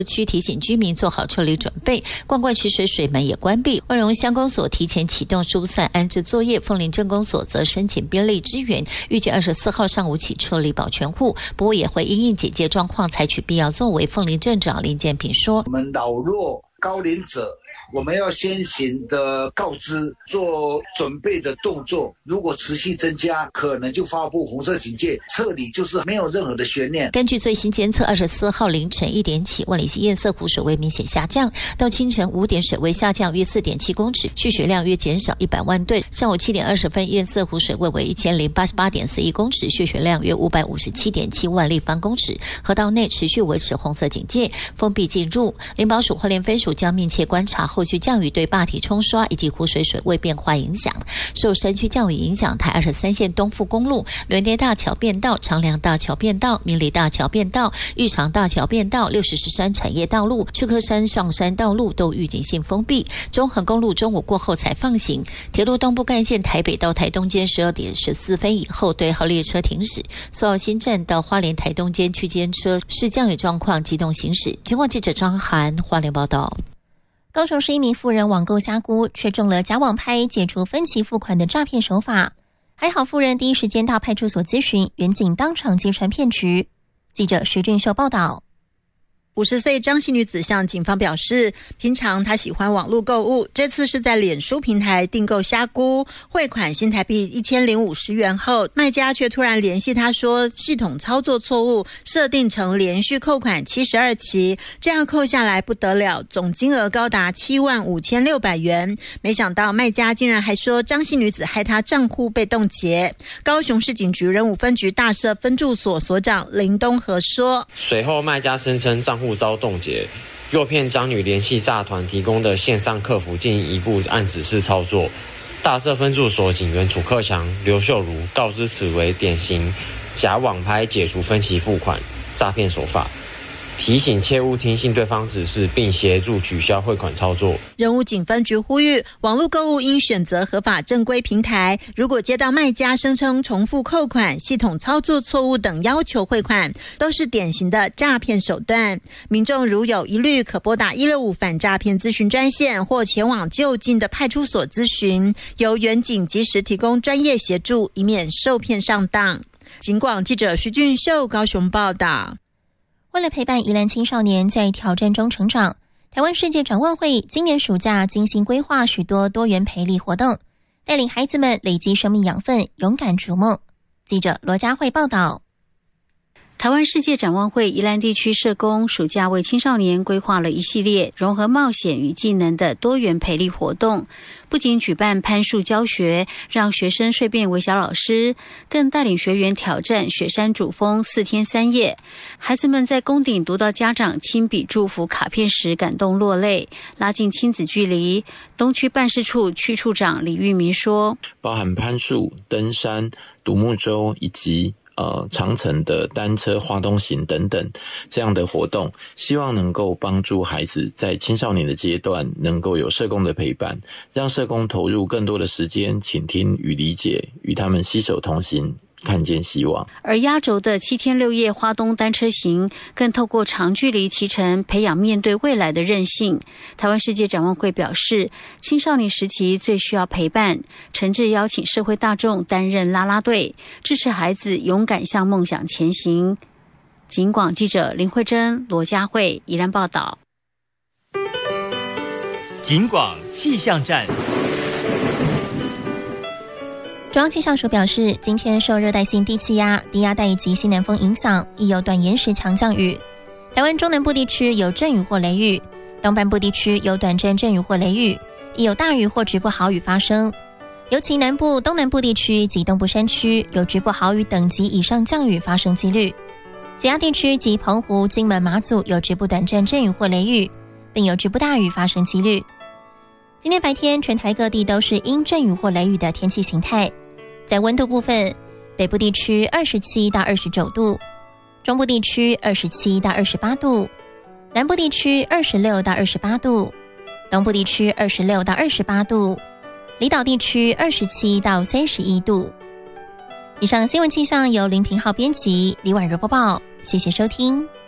区提醒居民做好撤离准备，灌灌池水水门也关闭。万荣乡公所提前启动疏散安置作业，凤林镇公所则申请编列支援，预计24号上午起撤离保全户，不过也会因应警戒状况采取必要作为。凤林镇长林建平说：“ 我们老弱高龄者，我们要先行的告知，做准备的动作。如果持续增加，可能就发布红色警戒，撤离就是没有任何的悬念。”根据最新监测，24号凌晨1点起，万里溪堰塞湖水位明显下降，到清晨5点水位下降约4.7公尺，蓄水量约减少100万吨。上午7点20分，堰塞湖水位为1088.41公尺，蓄水量约557.7万立方公尺。河道内持续维持红色警戒，封闭进入。林保署花莲分署将密切观察后续降雨对坝体冲刷以及湖水水位变化影响。受山区降雨影响，台23线东富公路、伦爹大桥便道、长良大桥便道、明里大桥便道、玉长大桥便道、60石山产业道路、赤科山上山道路都预警性封闭。中横公路中午过后才放行。铁路东部干线台北到台东间12点14分以后对号列车停驶。苏澳新站到花莲台东间区间车视降雨状况机动行驶。警广记者张涵花莲报道。 高雄市一名妇人网购虾菇，却中了假网拍解除分期付款的诈骗手法。还好妇人第一时间到派出所咨询，员警当场揭穿骗局。记者石俊秀报道。 50岁张姓女子向警方表示，平常她喜欢网络购物，这次是在脸书平台订购虾菇，汇款新台币1050元后，卖家却突然联系她说系统操作错误，设定成连续扣款72期，这样扣下来不得了，总金额高达75600元。没想到卖家竟然还说张姓女子害她账户被冻结。高雄市警局仁武分局大社分驻所所长林东和说， 随后卖家声称账户遭冻结，诱骗张女联系诈团提供的线上客服进一步按指示操作。大社分驻所警员楚克强、刘秀如告知此为典型假网拍解除分期付款诈骗手法，提醒切勿听信对方指示，并协助取消汇款操作。 仁武警分局呼吁，网络购物应选择合法正规平台，如果接到卖家声称重复扣款、系统操作错误等要求汇款，都是典型的诈骗手段。民众如有疑虑，可拨打165反诈骗咨询专线，或前往就近的派出所咨询，由员警及时提供专业协助，以免受骗上当。警广记者徐俊秀高雄报道。 为了陪伴宜兰青少年在挑战中成长，台湾世界展望会今年暑假精心规划许多多元培力活动，带领孩子们累积生命养分，勇敢逐梦。记者罗佳慧报道。 台湾世界展望会宜兰地区社工暑假为青少年规划了一系列融合冒险与技能的多元培力活动，不仅举办攀树教学，让学生蜕变为小老师，更带领学员挑战雪山主峰4天3夜。孩子们在宫顶读到家长亲笔祝福卡片时感动落泪，拉近亲子距离。东区办事处区处长李玉明说， 包含攀树、登山、独木舟以及长程的单车花东行等等这样的活动，希望能够帮助孩子在青少年的阶段能够有社工的陪伴，让社工投入更多的时间倾听与理解，与他们携手同行，看见希望。 而压轴的7天6夜花东单车行更透过长距离骑乘培养面对未来的韧性。台湾世界展望会表示，青少年时期最需要陪伴，诚挚邀请社会大众担任啦啦队，支持孩子勇敢向梦想前行。警广记者林慧珍、罗佳慧宜兰报道。 警广气象站。 中央气象署表示，今天受热带性低气压、低压带以及西南风影响，亦有短延时强降雨。台湾中南部地区有阵雨或雷雨，东半部地区有短阵阵雨或雷雨，亦有大雨或局部豪雨发生。尤其南部、东南部地区及东部山区有局部豪雨等级以上降雨发生几率。其他地区及澎湖、金门、马祖有局部短阵阵雨或雷雨，并有局部大雨发生几率。今天白天全台各地都是阴阵雨或雷雨的天气形态。在温度部分，北部地区27到29度，中部地区27到28度，南部地区26到28度，东部地区26到28度，离岛地区27到31度。以上新闻气象由林平浩编辑，李婉如播报，谢谢收听。